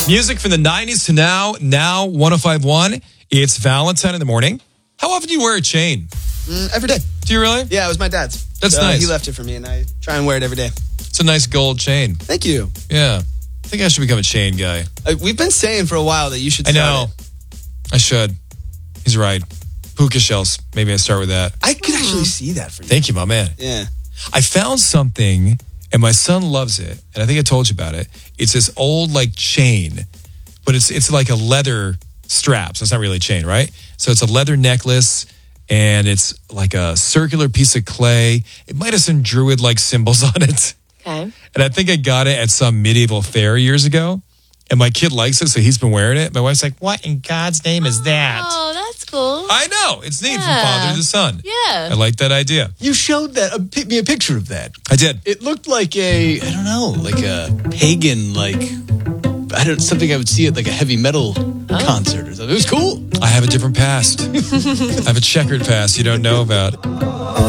Music from the 90s to now 105.1. It's Valentine in the morning. How often do you wear a chain? Every day. Do you really? Yeah, it was my dad's. That's nice. He left it for me, and I try and wear it every day. It's a nice gold chain. Thank you. Yeah. I think I should become a chain guy. We've been saying for a while that you should start I know. I should. He's right. Puka shells. Maybe I start with that. I could actually see that for you. Thank you, my man. Yeah. I found something, and my son loves it, and I think I told you about it. It's this old, chain, but it's like a leather strap, so it's not really a chain, right? So it's a leather necklace, and it's like a circular piece of clay. It might have some druid-like symbols on it. Okay. And I think I got it at some medieval fair years ago, and my kid likes it, so he's been wearing it. My wife's like, what in God's name is that? Oh, that's cool. I know. It's neat from father to son. Yeah. I like that idea. You showed me a picture of that. I did. It looked like a pagan, something I would see at a heavy metal concert or something. It was cool. I have a different past. I have a checkered past you don't know about.